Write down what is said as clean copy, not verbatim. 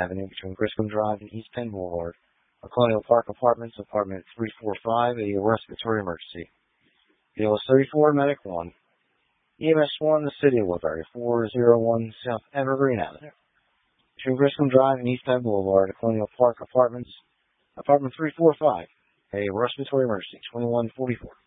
Avenue between Griscom Drive and East Penn Boulevard. Colonial Park Apartments, apartment 345, a respiratory emergency. BLS 34, Medic 1. EMS 1, the City of Woodbury, 401 South Evergreen Avenue. Between Griscom Drive and East Penn Boulevard, Colonial Park Apartments, apartment 345, a respiratory emergency, 2144.